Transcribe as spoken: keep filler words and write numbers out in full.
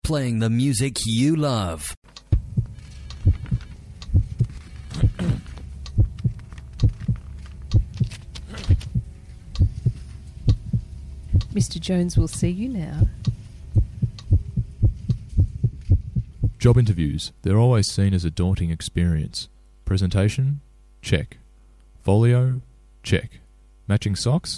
playing the music you love. Mister Jones will see you now. Job interviews. They're always seen as a daunting experience. Presentation? Check. Folio? Check. Matching socks?